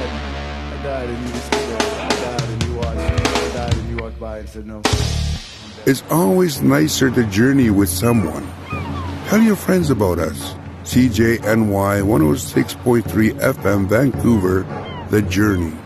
died and you was there. I died and you watched. I died and you walked by and said no. It's always nicer to journey with someone. Tell your friends about us. CJNY 106.3 FM Vancouver, The Journey.